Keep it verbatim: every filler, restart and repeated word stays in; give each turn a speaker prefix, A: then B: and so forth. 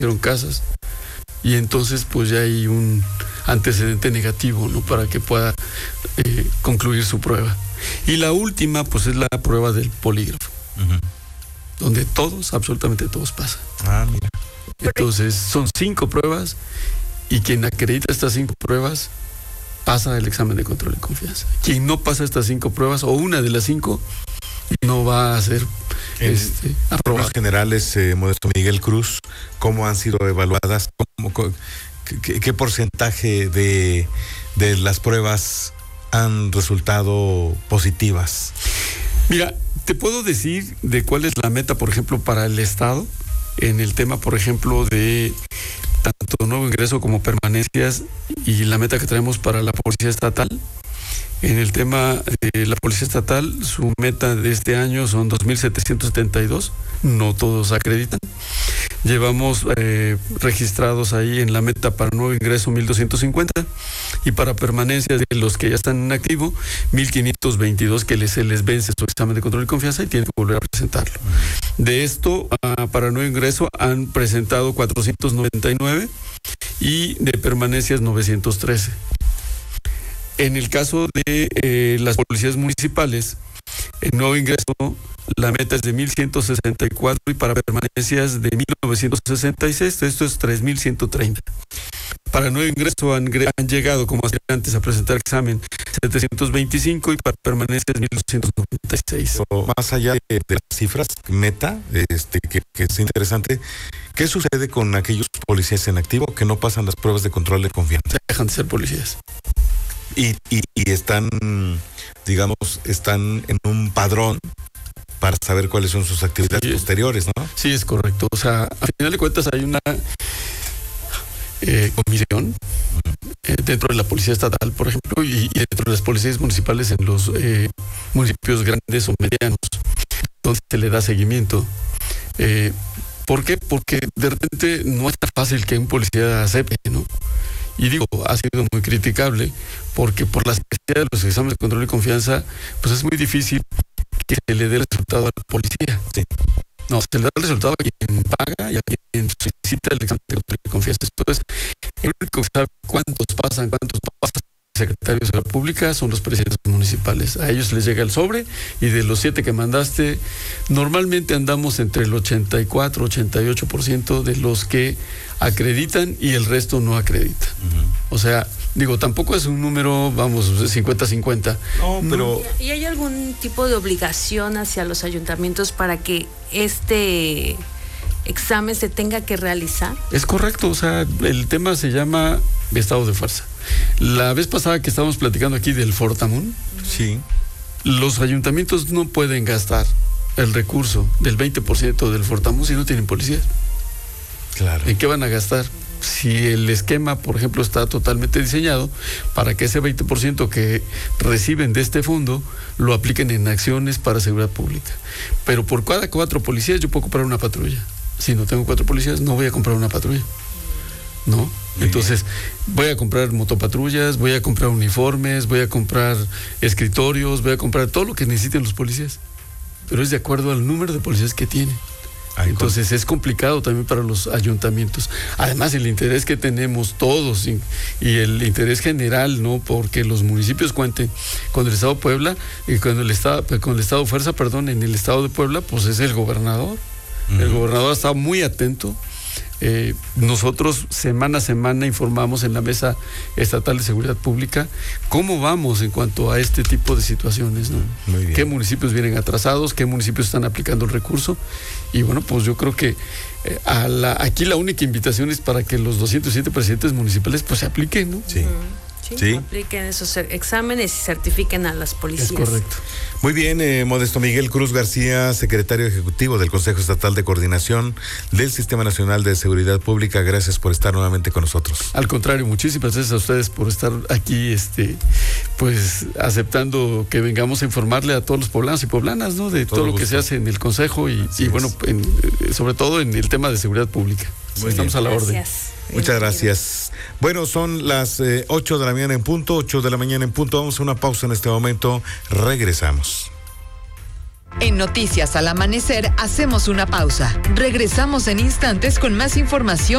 A: hicieron casas, y entonces pues ya hay un antecedente negativo, ¿no? Para que pueda eh, concluir su prueba. Y la última pues es la prueba del polígrafo, uh-huh. donde todos, absolutamente todos pasan.
B: Ah, mira.
A: Entonces son cinco pruebas, y quien acredita estas cinco pruebas pasa el examen de control de confianza. Quien no pasa estas cinco pruebas, o una de las cinco, no va a ser
B: en
A: este, aprobado.
B: En generales, eh, Modesto Miguel Cruz, ¿cómo han sido evaluadas? ¿Cómo, cómo, qué, ¿Qué porcentaje de, de las pruebas han resultado positivas?
A: Mira, te puedo decir de cuál es la meta, por ejemplo, para el Estado, en el tema, por ejemplo, de tanto nuevo ingreso como permanencias, y la meta que tenemos para la Policía Estatal. En el tema de la Policía Estatal, su meta de este año son dos mil setecientos setenta y dos, no todos acreditan. Llevamos eh, registrados ahí en la meta para nuevo ingreso mil doscientos cincuenta, y para permanencia de los que ya están en activo, mil quinientos veintidós que les, se les vence su examen de control y confianza y tienen que volver a presentarlo. De esto, uh, para nuevo ingreso han presentado cuatrocientos noventa y nueve, y de permanencias novecientos trece. En el caso de eh, las policías municipales, en nuevo ingreso la meta es de mil ciento sesenta y cuatro, y para permanencias de mil novecientos sesenta y seis, esto es tres mil ciento treinta. Para nuevo ingreso han, han llegado como aspirantes a presentar examen setecientos veinticinco, y para permanencias mil doscientos noventa y seis.
B: Más allá de, de las cifras, meta, este, que, que es interesante, ¿qué sucede con aquellos policías en activo que no pasan las pruebas de control de confianza?
A: Dejan de ser policías.
B: Y, y, y están, digamos, están en un padrón para saber cuáles son sus actividades sí, posteriores, ¿no?
A: Sí, es correcto. O sea, a final de cuentas hay una eh, comisión eh, dentro de la Policía Estatal, por ejemplo, y, y dentro de las policías municipales en los eh, municipios grandes o medianos, donde se le da seguimiento. Eh, ¿Por qué? Porque de repente no es tan fácil que un policía acepte, ¿no? Y digo, ha sido muy criticable, porque por la especialidad de los exámenes de control y confianza, pues es muy difícil que se le dé el resultado a la policía. Sí. No, se le da el resultado a quien paga y a quien solicita el examen de control y confianza. Entonces, el único que sabe cuántos pasan, cuántos pasan secretarios de la pública son los presidentes municipales. A ellos les llega el sobre, y de los siete que mandaste, normalmente andamos entre el ochenta y cuatro, ochenta y ocho por ciento de los que acreditan, y el resto no acredita. Uh-huh. O sea, digo, tampoco es un número, vamos, cincuenta cincuenta.
B: No, pero...
C: ¿Y hay algún tipo de obligación hacia los ayuntamientos para que este examen se tenga que realizar?
A: Es correcto, o sea, el tema se llama estado de fuerza. La vez pasada que estábamos platicando aquí del Fortamun,
B: sí,
A: los ayuntamientos no pueden gastar el recurso del veinte por ciento del Fortamun si no tienen policías.
B: Claro.
A: ¿En qué van a gastar? Si el esquema, por ejemplo, está totalmente diseñado para que ese veinte por ciento que reciben de este fondo lo apliquen en acciones para seguridad pública. Pero por cada cuatro policías yo puedo comprar una patrulla. Si no tengo cuatro policías, no voy a comprar una patrulla. ¿No? Entonces, voy a comprar motopatrullas, voy a comprar uniformes, voy a comprar escritorios, voy a comprar todo lo que necesiten los policías. Pero es de acuerdo al número de policías que tienen. Entonces es complicado también para los ayuntamientos. Además, el interés que tenemos todos y, y el interés general, ¿no? Porque los municipios cuenten con el Estado de Puebla y con el Estado, con el Estado de Fuerza, perdón, en el Estado de Puebla, pues es el gobernador. Uh-huh. El gobernador está muy atento. Eh, nosotros semana a semana informamos en la Mesa Estatal de Seguridad Pública cómo vamos en cuanto a este tipo de situaciones, ¿no? Muy bien. Qué municipios vienen atrasados, qué municipios están aplicando el recurso, y bueno, pues yo creo que eh, a la, aquí la única invitación es para que los doscientos siete presidentes municipales pues se apliquen, ¿no?
B: Sí.
C: Sí,
B: sí.
C: Apliquen esos exámenes y certifiquen a las policías.
A: Es correcto.
B: Muy bien, eh, Modesto Miguel Cruz García, secretario ejecutivo del Consejo Estatal de Coordinación del Sistema Nacional de Seguridad Pública, gracias por estar nuevamente con nosotros.
A: Al contrario, muchísimas gracias a ustedes por estar aquí, este, pues aceptando que vengamos a informarle a todos los poblanos y poblanas, ¿no? De todo, todo lo gusto. Que se hace en el Consejo y, y bueno, en, sobre todo en el tema de seguridad pública.
B: Muy
A: Estamos
B: bien.
A: a la
C: Gracias.
A: orden.
B: Muchas gracias. Bueno, son las eh, ocho de la mañana en punto, ocho de la mañana en punto. Vamos a una pausa en este momento. Regresamos.
D: En Noticias al Amanecer hacemos una pausa. Regresamos en instantes con más información.